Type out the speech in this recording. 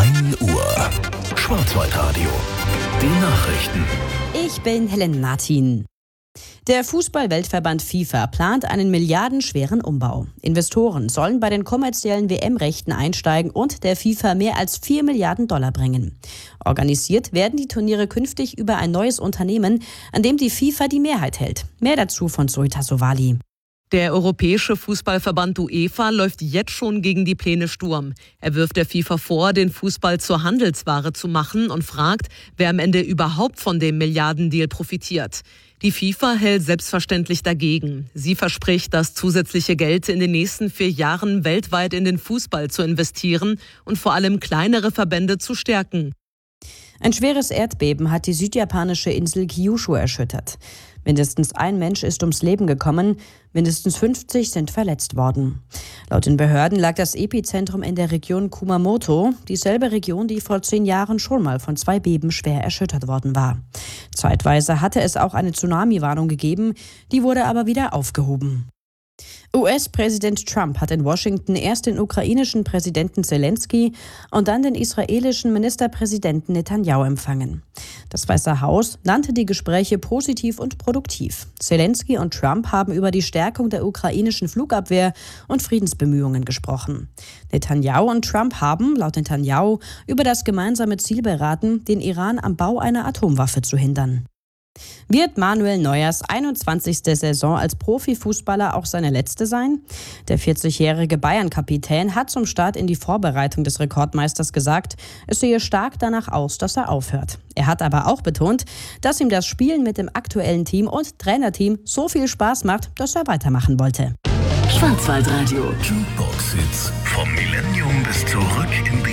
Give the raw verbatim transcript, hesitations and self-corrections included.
ein Uhr. Schwarzwaldradio. Die Nachrichten. Ich bin Helen Martin. Der Fußball-Weltverband FIFA plant einen milliardenschweren Umbau. Investoren sollen bei den kommerziellen W M-Rechten einsteigen und der FIFA mehr als vier Milliarden Dollar bringen. Organisiert werden die Turniere künftig über ein neues Unternehmen, an dem die FIFA die Mehrheit hält. Mehr dazu von Zoe Tassovali. Der Europäische Fußballverband UEFA läuft jetzt schon gegen die Pläne Sturm. Er wirft der FIFA vor, den Fußball zur Handelsware zu machen und fragt, wer am Ende überhaupt von dem Milliardendeal profitiert. Die FIFA hält selbstverständlich dagegen. Sie verspricht, das zusätzliche Geld in den nächsten vier Jahren weltweit in den Fußball zu investieren und vor allem kleinere Verbände zu stärken. Ein schweres Erdbeben hat die südjapanische Insel Kyushu erschüttert. Mindestens ein Mensch ist ums Leben gekommen, mindestens fünfzig sind verletzt worden. Laut den Behörden lag das Epizentrum in der Region Kumamoto, dieselbe Region, die vor zehn Jahren schon mal von zwei Beben schwer erschüttert worden war. Zeitweise hatte es auch eine Tsunami-Warnung gegeben, die wurde aber wieder aufgehoben. U S-Präsident Trump hat in Washington erst den ukrainischen Präsidenten Zelensky und dann den israelischen Ministerpräsidenten Netanyahu empfangen. Das Weiße Haus nannte die Gespräche positiv und produktiv. Zelensky und Trump haben über die Stärkung der ukrainischen Flugabwehr und Friedensbemühungen gesprochen. Netanyahu und Trump haben, laut Netanyahu, über das gemeinsame Ziel beraten, den Iran am Bau einer Atomwaffe zu hindern. Wird Manuel Neuers einundzwanzigste Saison als Profifußballer auch seine letzte sein? Der vierzigjährige Bayern-Kapitän hat zum Start in die Vorbereitung des Rekordmeisters gesagt, es sehe stark danach aus, dass er aufhört. Er hat aber auch betont, dass ihm das Spielen mit dem aktuellen Team und Trainerteam so viel Spaß macht, dass er weitermachen wollte. Schwarzwaldradio. Jukebox-Hits vom Millennium bis zurück in die